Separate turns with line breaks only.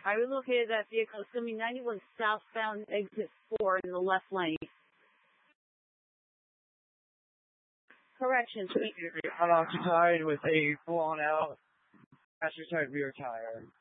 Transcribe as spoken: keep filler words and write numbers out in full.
I relocated that vehicle, assuming ninety-one southbound exit four in the left lane. Correction.
I'm occupied with a blown out passenger side rear tire.